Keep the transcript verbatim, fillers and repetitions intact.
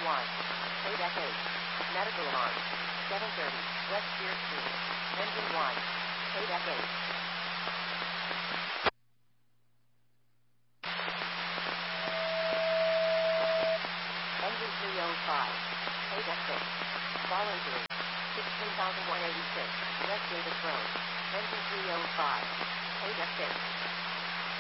one. Paid F eight. Medical alarm. seven thirty. West Pier Street. Engine one. Paid F eight. Engine three oh five. Paid F six. Voluntary. sixteen thousand one hundred eighty-six. West Davis Road. Engine three oh five. Paid F six.